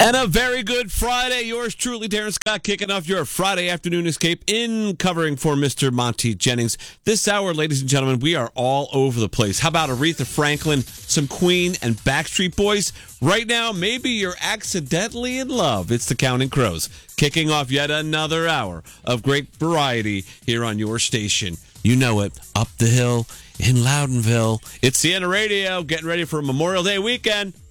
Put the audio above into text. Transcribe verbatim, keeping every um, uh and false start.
And a very good Friday. Yours truly, Darren Scott, kicking off your Friday afternoon escape in covering for Mister Monty Jennings. This hour, ladies and gentlemen, we are all over the place. How about Aretha Franklin, some Queen, and Backstreet Boys? Right now, maybe you're accidentally in love. It's the Counting Crows, kicking off yet another hour of great variety here on your station. You know it, up the hill in Loudonville. It's Sienna Radio, getting ready for Memorial Day weekend.